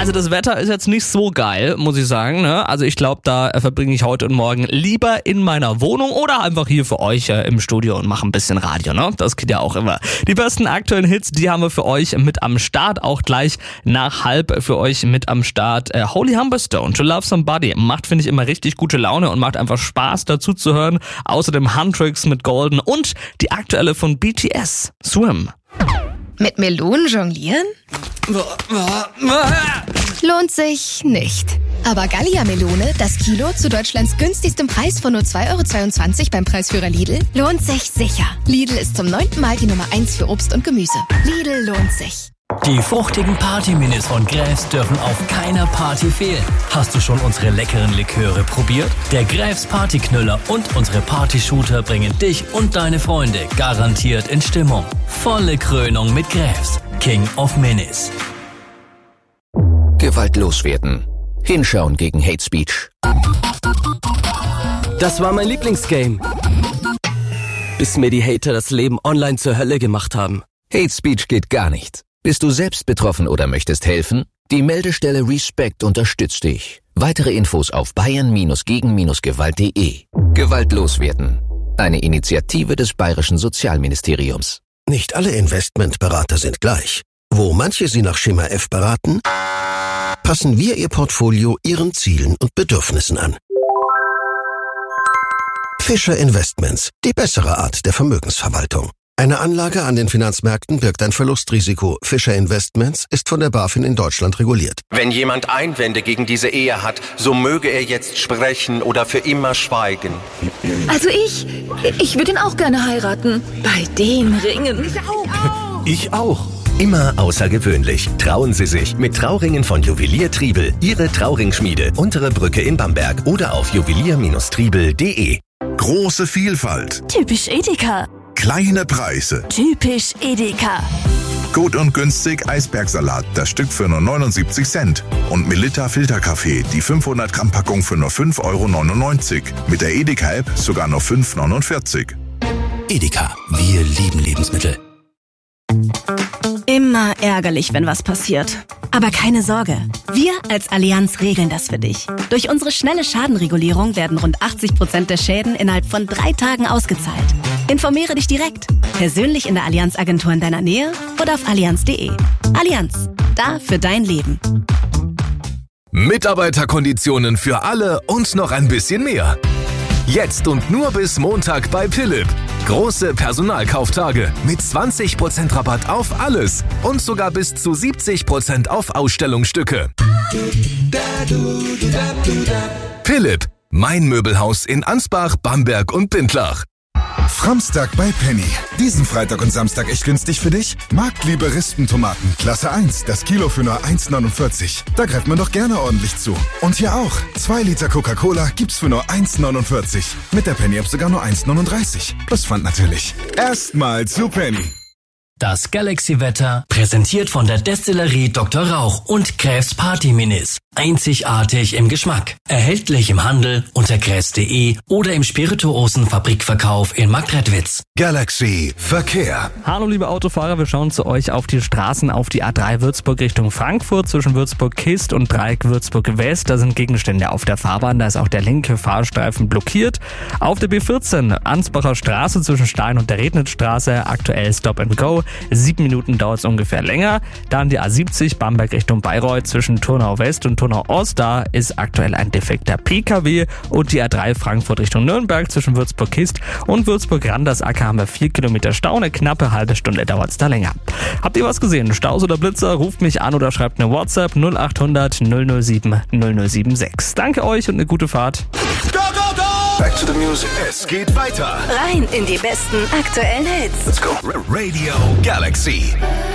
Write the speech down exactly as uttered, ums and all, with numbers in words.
Also das Wetter ist jetzt nicht so geil, muss ich sagen. Ne? Also ich glaube, da verbringe ich heute und morgen lieber in meiner Wohnung oder einfach hier für euch äh, im Studio und mache ein bisschen Radio. Ne? Das geht ja auch immer. Die besten aktuellen Hits, die haben wir für euch mit am Start. Auch gleich nach halb für euch mit am Start. Äh, Holy Humberstone, To Love Somebody. Macht, finde ich, immer richtig gute Laune und macht einfach Spaß dazu zu hören. Außerdem Huntrix mit Golden und die aktuelle von B T S, Swim. Mit Melonen jonglieren? Lohnt sich nicht. Aber Gallia-Melone, das Kilo zu Deutschlands günstigstem Preis von nur zwei Euro zweiundzwanzig beim Preisführer Lidl, lohnt sich sicher. Lidl ist zum neunten Mal die Nummer eins für Obst und Gemüse. Lidl lohnt sich. Die fruchtigen Party-Minis von Gräfs dürfen auf keiner Party fehlen. Hast du schon unsere leckeren Liköre probiert? Der Gräfs Partyknüller und unsere Party-Shooter bringen dich und deine Freunde garantiert in Stimmung. Volle Krönung mit Gräfs, King of Minis. Gewalt loswerden. Hinschauen gegen Hate Speech. Das war mein Lieblingsgame. Bis mir die Hater das Leben online zur Hölle gemacht haben. Hate Speech geht gar nicht. Bist du selbst betroffen oder möchtest helfen? Die Meldestelle Respect unterstützt dich. Weitere Infos auf bayern gegen gewalt punkt de. Gewalt loswerden. Eine Initiative des Bayerischen Sozialministeriums. Nicht alle Investmentberater sind gleich. Wo manche Sie nach Schema F beraten, passen wir Ihr Portfolio Ihren Zielen und Bedürfnissen an. Fischer Investments, die bessere Art der Vermögensverwaltung. Eine Anlage an den Finanzmärkten birgt ein Verlustrisiko. Fischer Investments ist von der BaFin in Deutschland reguliert. Wenn jemand Einwände gegen diese Ehe hat, so möge er jetzt sprechen oder für immer schweigen. Also ich, ich würde ihn auch gerne heiraten. Bei den Ringen. Ich auch. Ich auch. Immer außergewöhnlich. Trauen Sie sich mit Trauringen von Juwelier Triebel. Ihre Trauringschmiede. Untere Brücke in Bamberg oder auf juwelier Triebel punkt de. Große Vielfalt. Typisch Edeka. Kleine Preise. Typisch Edeka. Gut und günstig Eisbergsalat, das Stück für nur neunundsiebzig Cent. Und Melitta Filterkaffee, die fünfhundert Gramm Packung für nur fünf Euro neunundneunzig. Mit der Edeka-App sogar nur fünf Euro neunundvierzig. Edeka, wir lieben Lebensmittel. Immer ärgerlich, wenn was passiert. Aber keine Sorge, wir als Allianz regeln das für dich. Durch unsere schnelle Schadenregulierung werden rund achtzig Prozent der Schäden innerhalb von drei Tagen ausgezahlt. Informiere dich direkt, persönlich in der Allianz-Agentur in deiner Nähe oder auf allianz punkt de. Allianz, da für dein Leben. Mitarbeiterkonditionen für alle und noch ein bisschen mehr. Jetzt und nur bis Montag bei Philipp. Große Personalkauftage mit zwanzig Prozent Rabatt auf alles und sogar bis zu siebzig Prozent auf Ausstellungsstücke. Philipp, mein Möbelhaus in Ansbach, Bamberg und Bindlach. Framstag bei Penny. Diesen Freitag und Samstag echt günstig für dich? Marktliebe Rispentomaten, Klasse eins, das Kilo für nur eins neunundvierzig. Da greift man doch gerne ordentlich zu. Und hier auch, zwei Liter Coca-Cola gibt's für nur eins neunundvierzig. Mit der Penny-App sogar nur eins neununddreißig. Plus Pfand natürlich. Erstmal zu Penny. Das Galaxy-Wetter, präsentiert von der Destillerie Doktor Rauch und Gräfs Party-Minis. Einzigartig im Geschmack. Erhältlich im Handel unter gräfs punkt de oder im Spirituosen-Fabrikverkauf in Marktredwitz. Galaxy Verkehr. Hallo liebe Autofahrer, wir schauen zu euch auf die Straßen auf die A drei Würzburg Richtung Frankfurt zwischen Würzburg-Kist und Dreieck Würzburg-West. Da sind Gegenstände auf der Fahrbahn, da ist auch der linke Fahrstreifen blockiert. Auf der B vierzehn Ansbacher Straße zwischen Stein und der Rednitzstraße aktuell Stop and Go. Sieben Minuten dauert es ungefähr länger. Dann die A siebzig Bamberg Richtung Bayreuth zwischen Turnau West und Turnau Ost. Da ist aktuell ein defekter P K W. Und die A drei Frankfurt Richtung Nürnberg zwischen Würzburg-Kist und Würzburg-Randersacker haben wir vier Kilometer Stau. Eine knappe halbe Stunde dauert es da länger. Habt ihr was gesehen? Staus oder Blitzer? Ruft mich an oder schreibt eine WhatsApp null acht hundert null null sieben null null sieben sechs. Danke euch und eine gute Fahrt. Go, go, go! Back to the music. Es geht weiter. Rein in die besten aktuellen Hits. Let's go. Radio Galaxy.